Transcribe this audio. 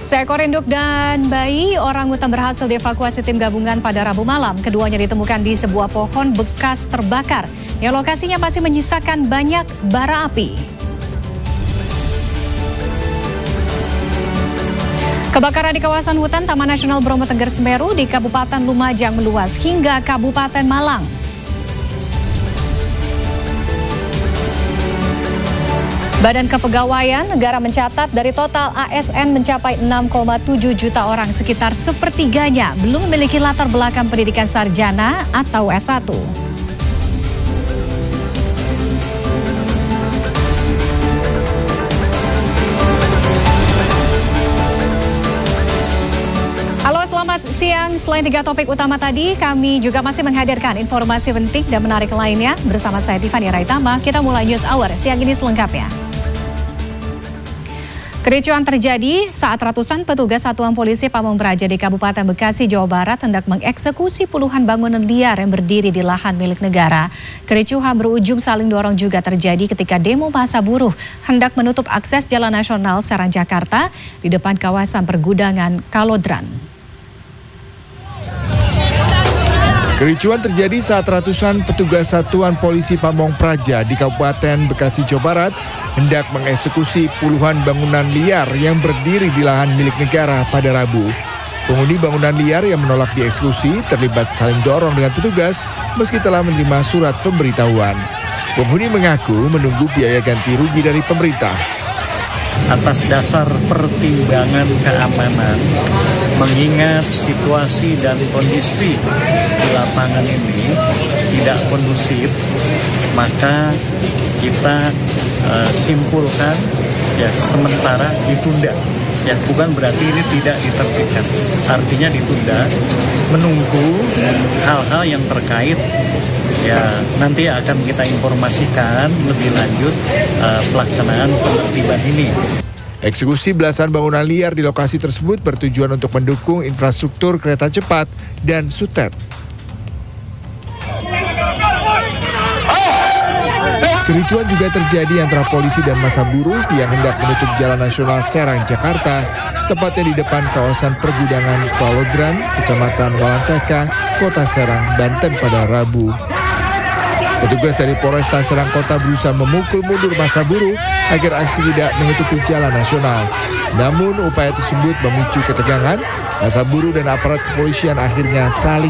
Seekor induk dan bayi orangutan berhasil dievakuasi tim gabungan pada Rabu malam. Keduanya ditemukan di sebuah pohon bekas terbakar yang lokasinya masih menyisakan banyak bara api. Kebakaran di kawasan hutan Taman Nasional Bromo Tengger Semeru di Kabupaten Lumajang meluas hingga Kabupaten Malang. Badan Kepegawaian Negara mencatat dari total ASN mencapai 6,7 juta orang, sekitar sepertiganya belum memiliki latar belakang pendidikan sarjana atau S1. Halo, selamat siang. Selain 3 topik utama tadi, kami juga masih menghadirkan informasi penting dan menarik lainnya. Bersama saya Tiffany Raitama, kita mulai News Hour siang ini selengkapnya. Kericuhan terjadi saat ratusan petugas Satuan Polisi Pamong Praja di Kabupaten Bekasi, Jawa Barat hendak mengeksekusi puluhan bangunan liar yang berdiri di lahan milik negara. Kericuhan berujung saling dorong juga terjadi ketika demo massa buruh hendak menutup akses Jalan Nasional Serang Jakarta di depan kawasan pergudangan Kalodran. Kericuhan terjadi saat ratusan petugas Satuan Polisi Pamong Praja di Kabupaten Bekasi, Jawa Barat hendak mengeksekusi puluhan bangunan liar yang berdiri di lahan milik negara pada Rabu. Penghuni bangunan liar yang menolak dieksekusi terlibat saling dorong dengan petugas meski telah menerima surat pemberitahuan. Penghuni mengaku menunggu biaya ganti rugi dari pemerintah. Atas dasar pertimbangan keamanan, mengingat situasi dan kondisi di lapangan ini tidak kondusif, maka kita simpulkan ya sementara ditunda. Ya, bukan berarti ini tidak ditertibkan, artinya ditunda, menunggu hal-hal yang terkait. Ya, nanti akan kita informasikan lebih lanjut pelaksanaan penertiban ini. Eksekusi belasan bangunan liar di lokasi tersebut bertujuan untuk mendukung infrastruktur kereta cepat dan SUTET. Kericuhan juga terjadi antara polisi dan massa buruh yang hendak menutup Jalan Nasional Serang Jakarta, tepatnya di depan kawasan pergudangan Kalodran, Kecamatan Walanteka, Kota Serang, Banten pada Rabu. Petugas dari Polresta Serang Kota berusaha memukul mundur massa buruh agar aksi tidak menutupi Jalan Nasional. Namun upaya tersebut memicu ketegangan, massa buruh dan aparat kepolisian akhirnya saling